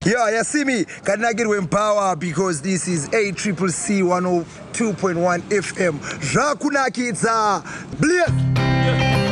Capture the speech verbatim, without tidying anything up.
Yeah, you see me? Can I get with power because this is A C C C one oh two point one F M. Rakunakitza. Blaze.